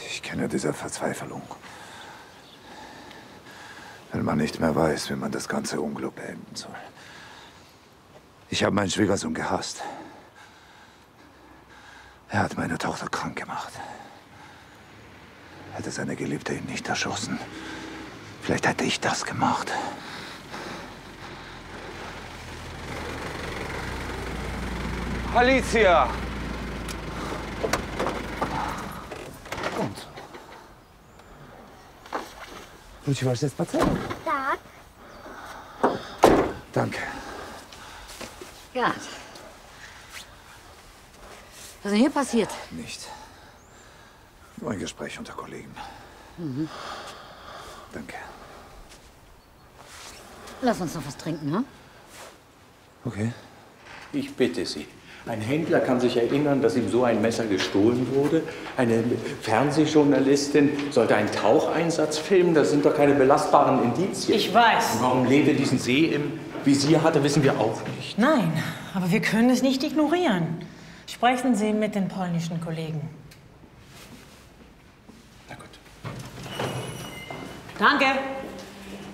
Ich kenne diese Verzweiflung. Wenn man nicht mehr weiß, wie man das ganze Unglück beenden soll. Ich habe meinen Schwiegersohn gehasst. Er hat meine Tochter krank gemacht. Hätte seine Geliebte ihn nicht erschossen. Vielleicht hätte ich das gemacht. Alicia! Und? Wróciłaś ze spaceru? Tak. Danke. Ja. Was ist denn hier passiert? Nicht. Nur ein Gespräch unter Kollegen. Danke. Lass uns noch was trinken, ne? Okay. Ich bitte Sie. Ein Händler kann sich erinnern, dass ihm so ein Messer gestohlen wurde. Eine Fernsehjournalistin sollte einen Taucheinsatz filmen. Das sind doch keine belastbaren Indizien. Ich weiß. Und warum Lewe diesen See im Visier hatte, wissen wir auch nicht. Nein, aber wir können es nicht ignorieren. Sprechen Sie mit den polnischen Kollegen. Na gut. Danke.